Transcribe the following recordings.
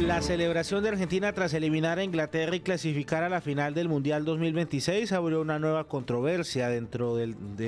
La celebración de Argentina tras eliminar a Inglaterra y clasificar a la final del Mundial 2026 abrió una nueva controversia dentro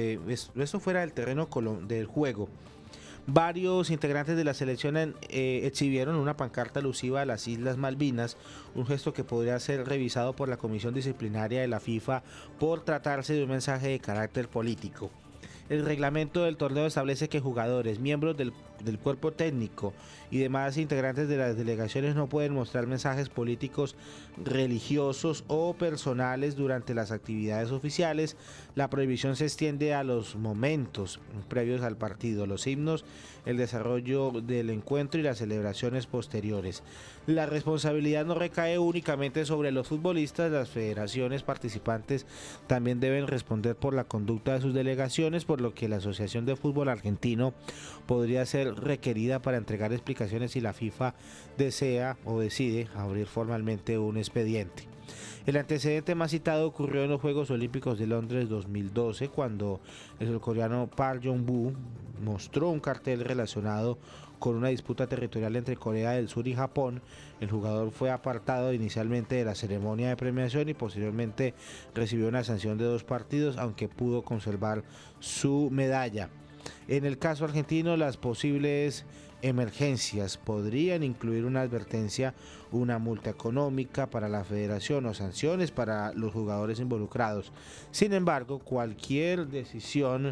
eso fuera del terreno del juego. Varios integrantes de la selección exhibieron una pancarta alusiva a las Islas Malvinas, un gesto que podría ser revisado por la Comisión Disciplinaria de la FIFA por tratarse de un mensaje de carácter político. El reglamento del torneo establece que jugadores, miembros del cuerpo técnico y demás integrantes de las delegaciones no pueden mostrar mensajes políticos, religiosos o personales durante las actividades oficiales. La prohibición se extiende a los momentos previos al partido, los himnos, el desarrollo del encuentro y las celebraciones posteriores. La responsabilidad no recae únicamente sobre los futbolistas, las federaciones participantes también deben responder por la conducta de sus delegaciones, por lo que la Asociación de Fútbol Argentino podría ser requerida para entregar explicaciones si la FIFA desea o decide abrir formalmente un expediente. El antecedente más citado ocurrió en los Juegos Olímpicos de Londres 2012, cuando el surcoreano Park Jong-woo mostró un cartel relacionado con una disputa territorial entre Corea del Sur y Japón. El jugador fue apartado inicialmente de la ceremonia de premiación y posteriormente recibió una sanción de 2 partidos, aunque pudo conservar su medalla. En el caso argentino, las posibles emergencias podrían incluir una advertencia, una multa económica para la federación o sanciones para los jugadores involucrados. Sin embargo, cualquier decisión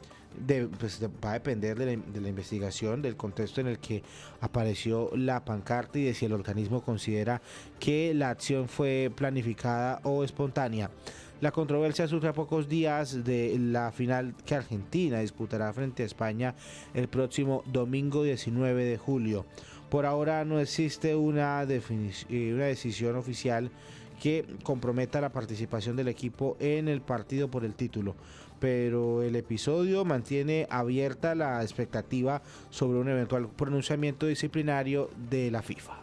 va a depender de la investigación, del contexto en el que apareció la pancarta y de si el organismo considera que la acción fue planificada o espontánea. La controversia surge a pocos días de la final que Argentina disputará frente a España el próximo domingo 19 de julio. Por ahora no existe una decisión oficial que comprometa la participación del equipo en el partido por el título, pero el episodio mantiene abierta la expectativa sobre un eventual pronunciamiento disciplinario de la FIFA.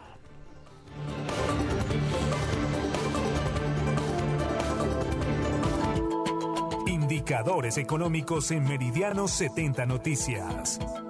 Indicadores económicos en Meridiano 70 Noticias.